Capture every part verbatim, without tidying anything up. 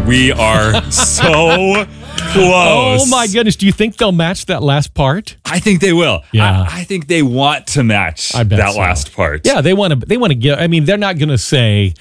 We are so close. Oh my goodness. Do you think they'll match that last part? I think they will. Yeah. I, I think they want to match I bet that so. last part. Yeah, they want to. They want to get. I mean, they're not going to say,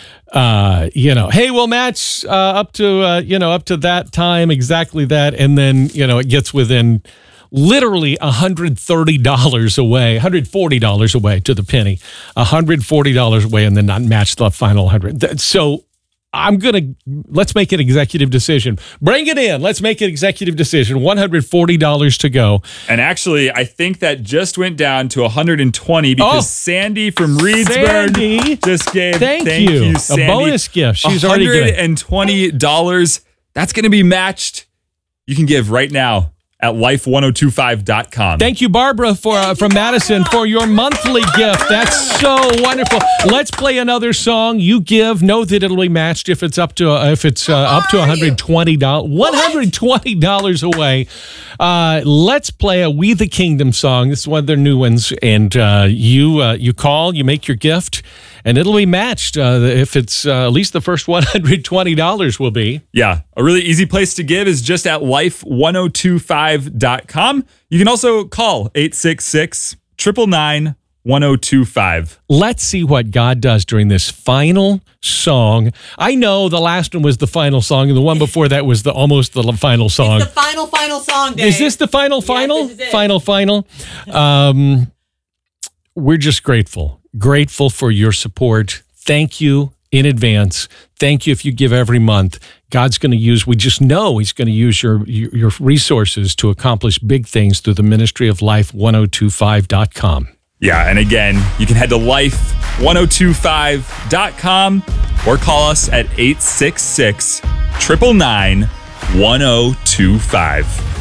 uh, you know, hey, we'll match uh, up to uh, you know up to that time, exactly that, and then you know it gets within literally one hundred thirty dollars away, one hundred forty dollars away to the penny, one hundred forty dollars away, and then not match the final one hundred. So I'm going to, let's make an executive decision. Bring it in. Let's make an executive decision. one hundred forty dollars to go. And actually, I think that just went down to one hundred twenty because Oh. Sandy from Reedsburg Sandy. just gave, Thank, thank you. you, Sandy. A bonus gift. She's already given. one hundred twenty dollars. That's going to be matched. You can give right now at life ten twenty-five dot com. Thank you, Barbara, for uh, from Madison for your monthly gift. That's so wonderful. Let's play another song. You give. Know that it'll be matched if it's up to uh, if it's uh, up to one hundred twenty dollars. one hundred twenty dollars away. Uh, let's play a We the Kingdom song. This is one of their new ones, and uh, you uh, you call, you make your gift, and it'll be matched. Uh, if it's uh, at least the first one hundred twenty dollars will be. Yeah, a really easy place to give is just at life ten twenty-five dot com. You can also call eight six six, nine nine nine, one zero two five. Let's see what God does during this final song. I know the last one was the final song, and the one before that was the almost the final song. It's the final, final song, Dave. Is this the final, final? Yes, this is it. Final, final? Um, we're just grateful. Grateful for your support. Thank you in advance. Thank you if you give every month. God's going to use, we just know he's going to use your, your your resources to accomplish big things through the ministry of life ten twenty-five dot com. Yeah, and again, you can head to life ten twenty-five dot com or call us at eight six six, nine nine nine, one zero two five.